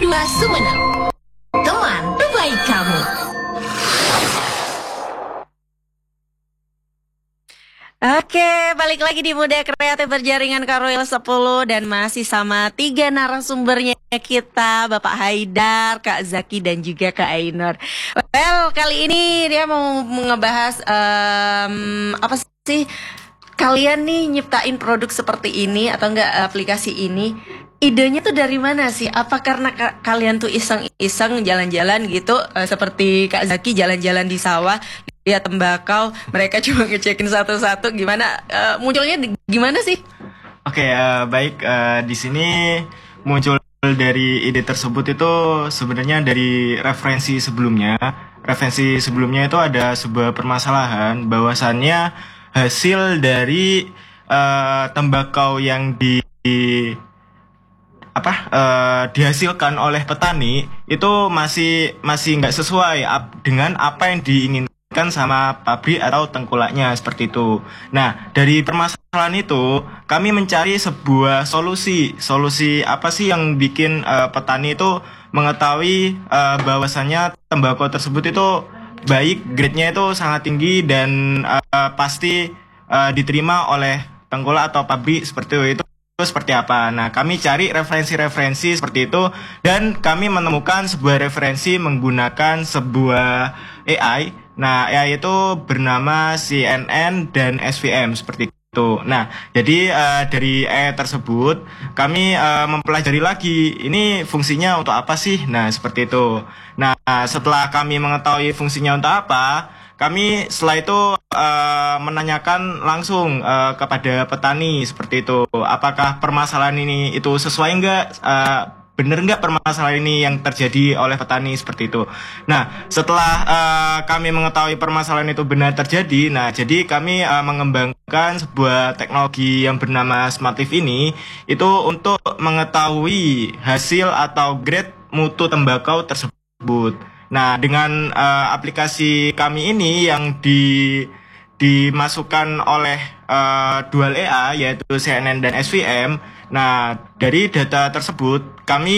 102 Sumenep. Teman terbaik kamu. Oke, balik lagi di Muda Kreatif Berjaringan Karoil 10 dan masih sama 3 narasumbernya kita, Bapak Haidar, Kak Zaki dan juga Kak Ainur. Well, kali ini dia mau ngebahas apa sih kalian nih nyiptain produk seperti ini atau enggak aplikasi ini? Idenya tuh dari mana sih? Apa karena kalian tuh iseng-iseng jalan-jalan gitu, seperti Kak Zaki jalan-jalan di sawah, lihat tembakau, mereka cuma ngecekin satu-satu, gimana munculnya gimana sih? Oke, baik, di sini muncul dari ide tersebut itu sebenarnya dari referensi sebelumnya. Referensi sebelumnya itu ada sebuah permasalahan bahwasannya hasil dari tembakau yang dihasilkan oleh petani itu masih nggak sesuai dengan apa yang diinginkan sama pabrik atau tengkulaknya, seperti itu. Nah, dari permasalahan itu kami mencari sebuah solusi apa sih yang bikin petani itu mengetahui bahwasannya tembakau tersebut itu baik, grade-nya itu sangat tinggi dan pasti diterima oleh tengkulak atau pabrik seperti itu seperti apa. Nah, kami cari referensi-referensi seperti itu dan kami menemukan sebuah referensi menggunakan sebuah AI. Nah, AI itu bernama CNN dan SVM seperti itu. Nah, jadi dari AI tersebut kami mempelajari lagi ini fungsinya untuk apa sih. Nah, seperti itu. Nah, setelah kami mengetahui fungsinya untuk apa, kami setelah itu menanyakan langsung kepada petani seperti itu. Apakah permasalahan ini itu sesuai enggak? Bener nggak permasalahan ini yang terjadi oleh petani seperti itu. Nah, setelah kami mengetahui permasalahan itu benar terjadi, nah jadi kami mengembangkan sebuah teknologi yang bernama SmartLeaf ini itu untuk mengetahui hasil atau grade mutu tembakau tersebut. Nah, dengan aplikasi kami ini yang dimasukkan oleh dual AI yaitu CNN dan SVM. Nah, dari data tersebut kami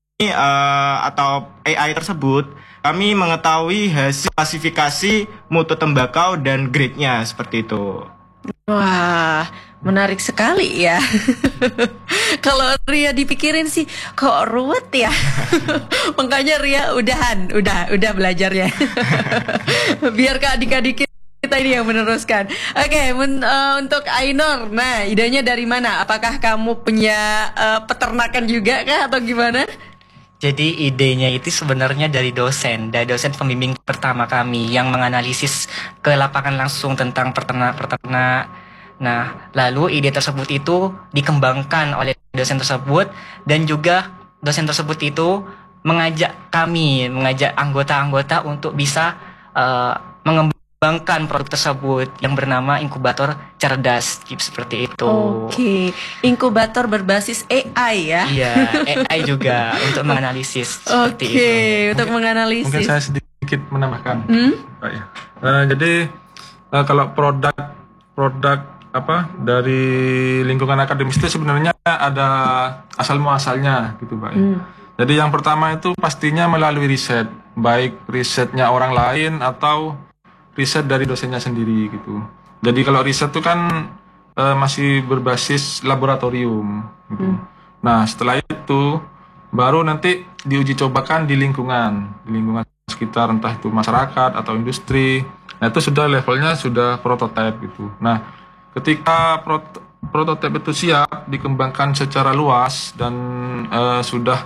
atau AI tersebut kami mengetahui hasil klasifikasi mutu tembakau dan grade-nya seperti itu. Wah, menarik sekali ya. Kalau Ria dipikirin sih kok ruwet ya. Makanya Ria udah belajarnya. Biar ke adik-adik kita ini yang meneruskan. Oke, untuk Ainur, nah idenya dari mana? Apakah kamu punya peternakan juga kah atau gimana? Jadi idenya itu sebenarnya dari dosen pembimbing pertama kami yang menganalisis ke lapangan langsung tentang peternak. Nah, lalu ide tersebut itu dikembangkan oleh dosen tersebut dan juga dosen tersebut itu mengajak anggota-anggota untuk bisa mengembangkan produk tersebut yang bernama inkubator cerdas, seperti itu. Oke, inkubator berbasis AI ya? Iya, AI juga untuk menganalisis seperti itu. Oke, untuk menganalisis. Mungkin saya sedikit menambahkan, Pak ya. Jadi kalau produk dari lingkungan akademis itu sebenarnya ada asal muasalnya gitu, Pak. Jadi yang pertama itu pastinya melalui riset, baik risetnya orang lain atau riset dari dosennya sendiri gitu. Jadi kalau riset itu kan masih berbasis laboratorium gitu. Nah, setelah itu baru nanti diuji cobakan di lingkungan sekitar, entah itu masyarakat atau industri. Nah, itu sudah levelnya sudah prototipe gitu. Nah, ketika prototipe itu siap dikembangkan secara luas dan sudah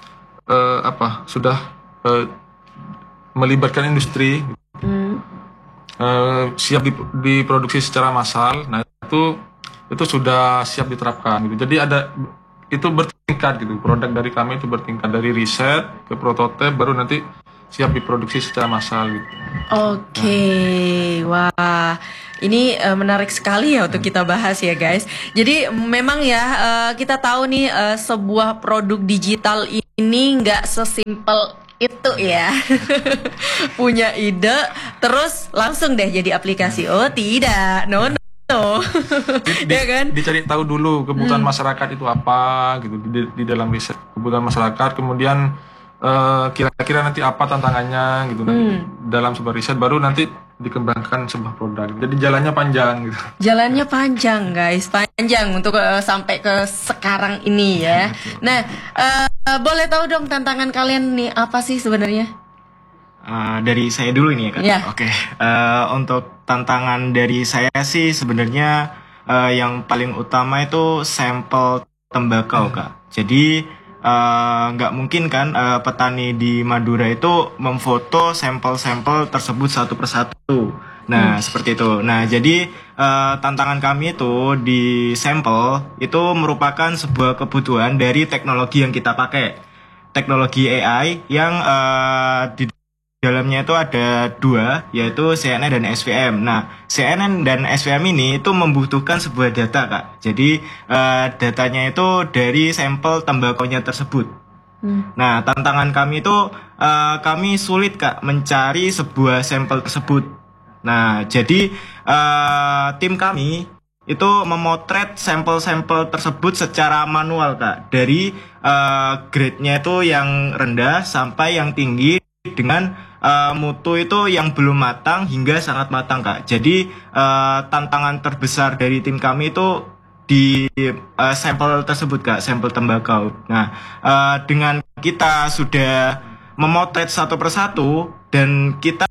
melibatkan industri, siap diproduksi secara massal. Nah, itu sudah siap diterapkan gitu. Jadi itu bertingkat gitu. Produk dari kami itu bertingkat dari riset ke prototipe baru nanti siap diproduksi secara massal gitu. Oke, wah, ini menarik sekali ya untuk kita bahas ya guys. Jadi memang ya kita tahu nih sebuah produk digital ini nggak sesimpel itu ya. Punya ide terus langsung deh jadi aplikasi. Oh tidak, no Ya kan? Dicari tahu dulu kebutuhan masyarakat itu apa gitu di dalam riset kebutuhan masyarakat, kemudian kira-kira nanti apa tantangannya gitu nanti dalam sebuah riset, baru nanti dikembangkan sebuah produk. Jadi jalannya panjang gitu. Jalannya panjang guys, panjang untuk sampai ke sekarang ini ya. Nah, boleh tahu dong tantangan kalian nih apa sih sebenarnya? Dari saya dulu ini ya Kak. Ya. Oke. Untuk tantangan dari saya sih sebenarnya yang paling utama itu sampel tembakau Kak. Jadi nggak mungkin kan petani di Madura itu memfoto sampel-sampel tersebut satu persatu. Nah, seperti itu. Nah, jadi tantangan kami itu di sampel itu merupakan sebuah kebutuhan dari teknologi yang kita pakai. Teknologi AI yang di dalamnya itu ada dua, yaitu CNN dan SVM. Nah, CNN dan SVM ini itu membutuhkan sebuah data, Kak. Jadi, datanya itu dari sampel tembakaunya tersebut. Nah, tantangan kami itu, kami sulit, Kak, mencari sebuah sampel tersebut. Nah, jadi, tim kami itu memotret sampel-sampel tersebut secara manual, Kak. Dari grade-nya itu yang rendah sampai yang tinggi dengan mutu itu yang belum matang hingga sangat matang Kak. Jadi tantangan terbesar dari tim kami itu di sampel tersebut Kak, sampel tembakau. Nah dengan kita sudah memotret satu persatu dan kita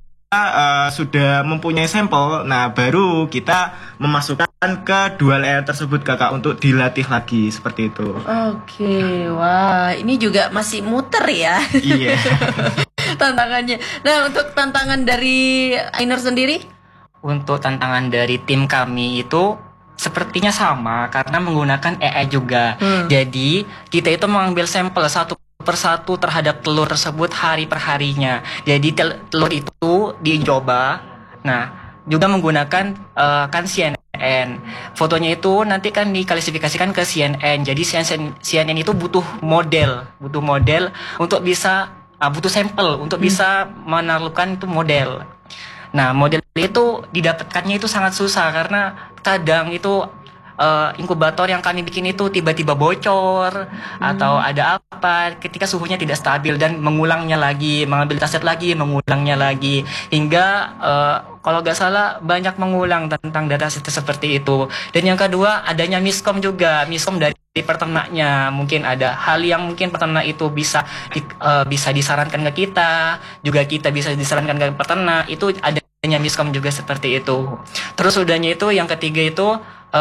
sudah mempunyai sampel, nah baru kita memasukkan ke dua layer tersebut Kakak untuk dilatih lagi seperti itu. Oke, wah ini juga masih muter ya. Iya. Tantangannya. Nah, untuk tantangan dari Ainur sendiri? Untuk tantangan dari tim kami itu sepertinya sama karena menggunakan AI juga. Jadi kita itu mengambil sampel satu persatu terhadap telur tersebut hari per harinya. Jadi telur itu dicoba. Nah, juga menggunakan kan CNN. Fotonya itu nanti kan diklasifikasikan ke CNN. Jadi CNN itu butuh model untuk bisa butuh sampel untuk bisa menaklukkan itu model. Nah, model itu didapatkannya itu sangat susah karena kadang itu inkubator yang kami bikin itu tiba-tiba bocor atau ada apa ketika suhunya tidak stabil dan mengulangnya lagi, mengambil dataset lagi, mengulangnya lagi hingga kalau nggak salah banyak mengulang tentang dataset seperti itu. Dan yang kedua adanya miskom juga, miskom dari peternaknya. Mungkin ada hal yang mungkin peternak itu bisa disarankan ke kita, juga kita bisa disarankan ke peternak, itu adanya miskom juga seperti itu. Terus udahnya itu yang ketiga itu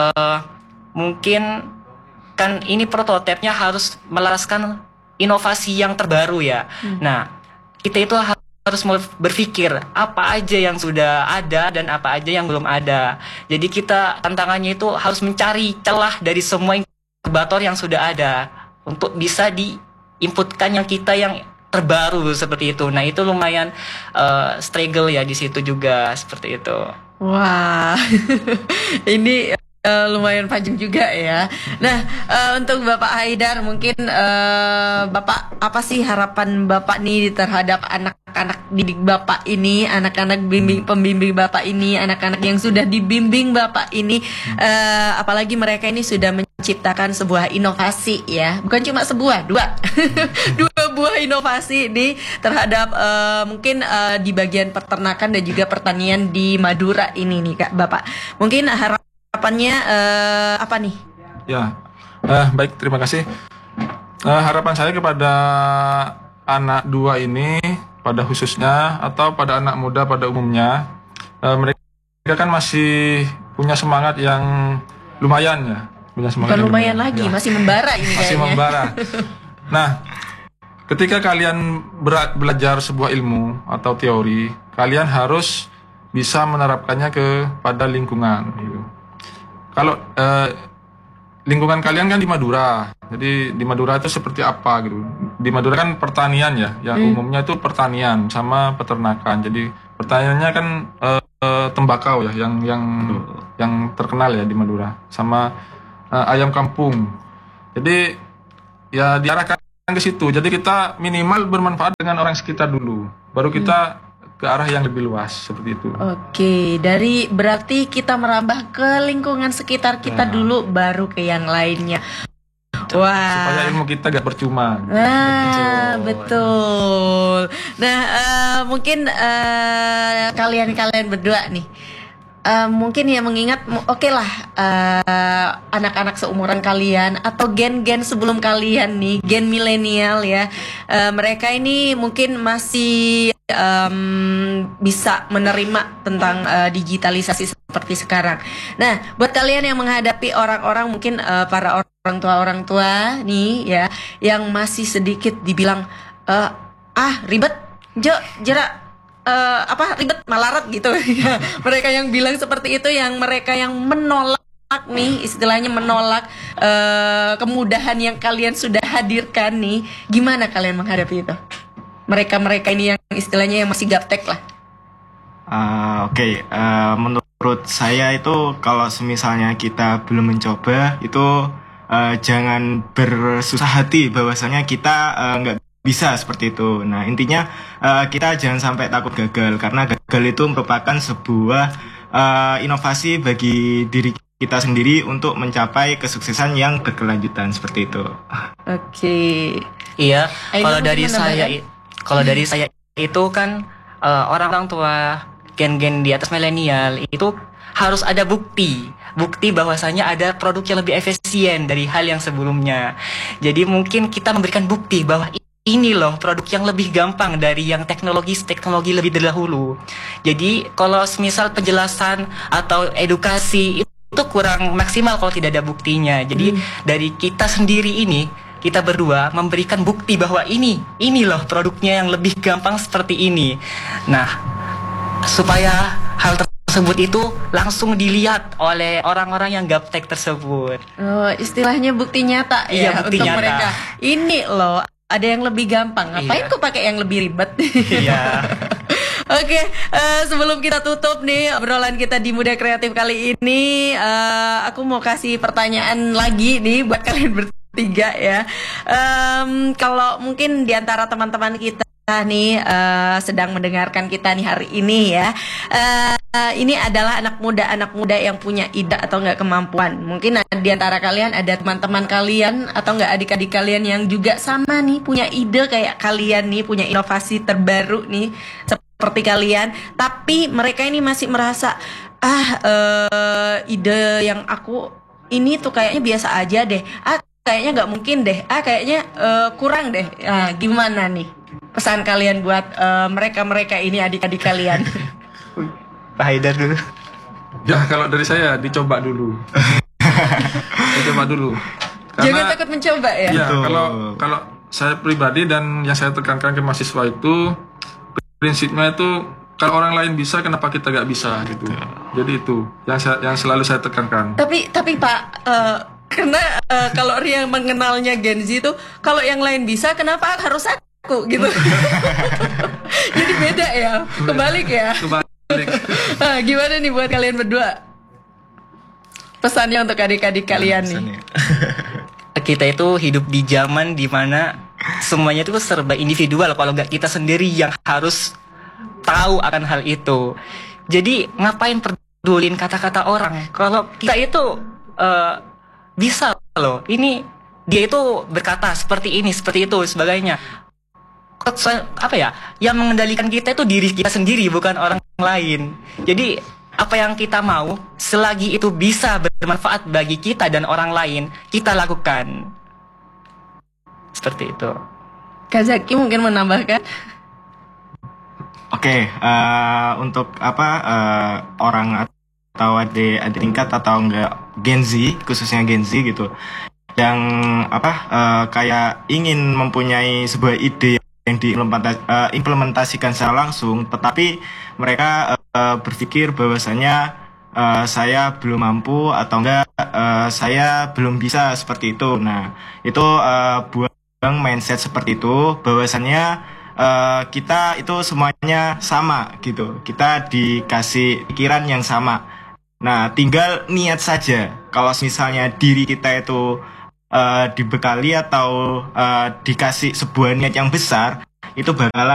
mungkin kan ini prototipenya harus melaraskan inovasi yang terbaru ya. Nah, kita itu harus berpikir apa aja yang sudah ada dan apa aja yang belum ada. Jadi kita tantangannya itu harus mencari celah dari semua inkubator yang sudah ada untuk bisa diinputkan yang kita yang terbaru seperti itu. Nah, itu lumayan struggle ya di situ juga seperti itu. Wah, ini lumayan panjang juga ya. Nah, untuk Bapak Haidar mungkin Bapak apa sih harapan Bapak nih terhadap anak-anak didik Bapak ini, anak-anak pembimbing Bapak ini, anak-anak yang sudah dibimbing Bapak ini, apalagi mereka ini sudah menciptakan sebuah inovasi ya, bukan cuma sebuah, dua buah inovasi terhadap mungkin di bagian peternakan dan juga pertanian di Madura ini nih Kak Bapak. Mungkin harapannya apa nih? Ya, baik, terima kasih. Harapan saya kepada anak dua ini, pada khususnya atau pada anak muda pada umumnya, mereka kan masih punya semangat yang lumayan ya. Bukan lumayan lagi, ya. Masih membara ini masih kayaknya. Membara. Nah, ketika kalian belajar sebuah ilmu atau teori, kalian harus bisa menerapkannya kepada lingkungan. Gitu. Kalau lingkungan kalian kan di Madura, jadi di Madura itu seperti apa gitu? Di Madura kan pertanian ya, yang umumnya itu pertanian sama peternakan. Jadi pertaniannya kan tembakau ya, yang terkenal ya di Madura, sama ayam kampung. Jadi ya diarahkan ke situ. Jadi kita minimal bermanfaat dengan orang sekitar dulu, baru kita ke arah yang lebih luas seperti itu. Oke, dari berarti kita merambah ke lingkungan sekitar kita dulu, baru ke yang lainnya. Wah. Supaya ilmu kita gak percuma. Nah, betul. Nah, mungkin kalian berdua nih, mungkin ya mengingat, oke lah, anak-anak seumuran kalian atau gen-gen sebelum kalian nih, gen milenial ya, mereka ini mungkin masih bisa menerima tentang digitalisasi seperti sekarang. Nah, buat kalian yang menghadapi orang-orang mungkin para orang tua nih ya, yang masih sedikit dibilang ribet, jerak ribet malarat gitu. Mereka yang bilang seperti itu, yang mereka yang menolak nih, istilahnya menolak kemudahan yang kalian sudah hadirkan nih, gimana kalian menghadapi itu? Mereka ini yang istilahnya yang masih gaptek lah. Oke, menurut saya itu kalau semisalnya kita belum mencoba itu jangan bersusah hati bahwasanya kita nggak bisa seperti itu. Nah, intinya kita jangan sampai takut gagal, karena gagal itu merupakan sebuah inovasi bagi diri kita sendiri untuk mencapai kesuksesan yang berkelanjutan seperti itu. Oke. Iya, Kalau dari saya itu kan orang-orang tua gen-gen di atas milenial itu harus ada bukti bahwasanya ada produk yang lebih efisien dari hal yang sebelumnya. Jadi mungkin kita memberikan bukti bahwa ini loh produk yang lebih gampang dari yang teknologi lebih dahulu. Jadi kalau misal penjelasan atau edukasi itu kurang maksimal kalau tidak ada buktinya. Jadi dari kita sendiri ini, kita berdua memberikan bukti bahwa ini loh produknya yang lebih gampang seperti ini. Nah, supaya hal tersebut itu langsung dilihat oleh orang-orang yang gaptek tersebut. Oh, istilahnya bukti nyata ya, bukti untuk nyata. mereka. Ini loh, ada yang lebih gampang. Ngapain kok pakai yang lebih ribet? Iya. Oke, sebelum kita tutup nih obrolan kita di Muda Kreatif kali ini, aku mau kasih pertanyaan lagi nih buat kalian bertiga ya. Kalau mungkin di antara teman-teman kita nih sedang mendengarkan kita nih hari ini ya, ini adalah anak muda yang punya ide atau enggak kemampuan. Mungkin di antara kalian ada teman-teman kalian atau enggak adik-adik kalian yang juga sama nih, punya ide kayak kalian nih, punya inovasi terbaru nih seperti kalian, tapi mereka ini masih merasa ide yang aku ini tuh kayaknya biasa aja deh, kayaknya nggak mungkin deh, kayaknya kurang deh. Gimana nih pesan kalian buat mereka ini, adik-adik kalian? Pak Haidar dulu. Ya, kalau dari saya dicoba dulu. Dicoba dulu. Jangan takut mencoba ya. Ya, kalau saya pribadi dan yang saya tekankan ke mahasiswa itu, prinsipnya itu kalau orang lain bisa, kenapa kita gak bisa gitu. Jadi itu yang selalu saya tekankan. Tapi Pak, karena kalau yang mengenalnya Gen Z itu, kalau yang lain bisa, kenapa harus aku gitu? Jadi beda ya, kebalik ya. Gimana nih buat kalian berdua? Pesannya untuk adik-adik kalian nih. Kita itu hidup di zaman dimana semuanya itu serba individual. Kalau nggak kita sendiri yang harus tahu akan hal itu. Jadi ngapain pedulin kata-kata orang? Kalau kita itu bisa loh. Ini dia itu berkata seperti ini, seperti itu, sebagainya. Apa ya? Yang mengendalikan kita itu diri kita sendiri, bukan orang lain. Jadi apa yang kita mau, selagi itu bisa bermanfaat bagi kita dan orang lain, kita lakukan. Seperti itu. Kak Zaki mungkin menambahkan? Oke, untuk orang atau adik tingkat atau enggak Gen Z, khususnya Gen Z gitu, yang kayak ingin mempunyai sebuah ide yang diimplementasikan secara langsung, tetapi mereka berpikir bahwasanya saya belum mampu atau enggak saya belum bisa seperti itu. Nah, itu buang mindset seperti itu, bahwasanya kita itu semuanya sama gitu. Kita dikasih pikiran yang sama. Nah, tinggal niat saja. Kalau misalnya diri kita itu dibekali atau dikasih sebuah niat yang besar, itu bakalan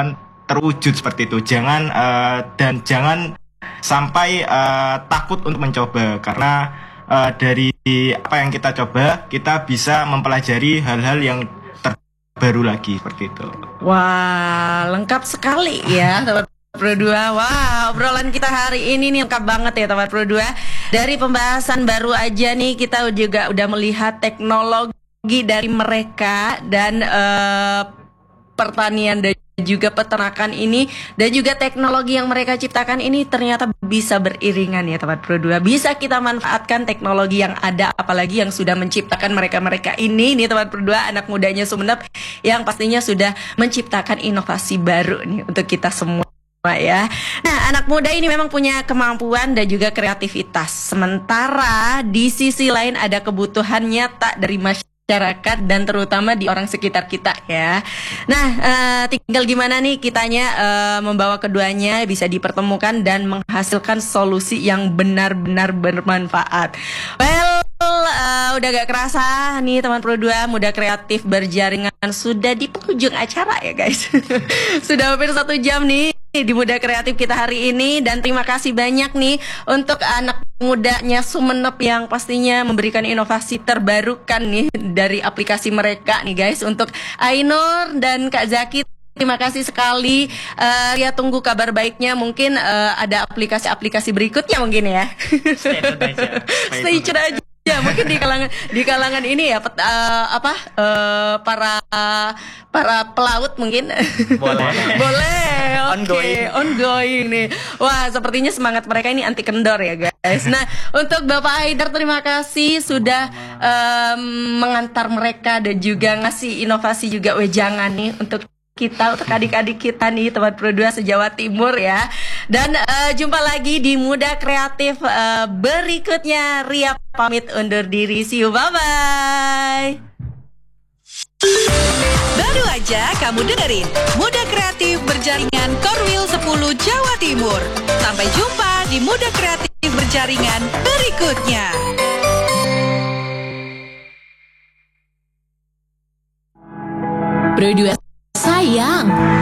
terwujud seperti itu. Jangan dan jangan sampai takut untuk mencoba, karena dari apa yang kita coba kita bisa mempelajari hal-hal yang terbaru lagi seperti itu. Wah, lengkap sekali ya teman Pro 2. Wah, obrolan kita hari ini nih lengkap banget ya teman Pro 2. Dari pembahasan baru aja nih kita juga udah melihat teknologi dari mereka dan pertanian dan juga peternakan ini dan juga teknologi yang mereka ciptakan ini ternyata bisa beriringan ya teman Pro 2. Bisa kita manfaatkan teknologi yang ada, apalagi yang sudah menciptakan mereka-mereka ini nih teman Pro 2, anak mudanya Sumeneb yang pastinya sudah menciptakan inovasi baru nih untuk kita semua ya. Nah, anak muda ini memang punya kemampuan dan juga kreativitas. Sementara di sisi lain ada kebutuhan nyata dari masyarakat dan terutama di orang sekitar kita ya. Nah, tinggal gimana nih kitanya membawa keduanya bisa dipertemukan dan menghasilkan solusi yang benar-benar bermanfaat. Well, udah gak kerasa nih teman Pro 2, Muda Kreatif Berjaringan sudah di penghujung acara ya guys. Sudah hampir 1 jam nih di Muda Kreatif kita hari ini, dan terima kasih banyak nih untuk anak mudanya Sumeneb yang pastinya memberikan inovasi terbarukan nih dari aplikasi mereka nih guys. Untuk Ainur dan Kak Zaki, terima kasih sekali. Ya, tunggu kabar baiknya, mungkin ada aplikasi-aplikasi berikutnya mungkin ya. Stay tune aja. Stay tune aja. Ya, mungkin di kalangan ini ya para pelaut mungkin. Boleh. Boleh. Oke, Ongoing. ongoing nih. Wah, sepertinya semangat mereka ini anti kendor ya, guys. Nah, untuk Bapak Haidar terima kasih sudah mengantar mereka dan juga ngasih inovasi juga wejangan nih untuk kita, untuk adik-adik kita nih teman Pro 2 se-Jawa Timur ya. Dan jumpa lagi di Muda Kreatif berikutnya. Ria pamit undur diri. See you, bye-bye. Baru aja kamu dengerin Muda Kreatif Berjaringan Korwil 10 Jawa Timur. Sampai jumpa di Muda Kreatif Berjaringan berikutnya. Pro 2 sayang.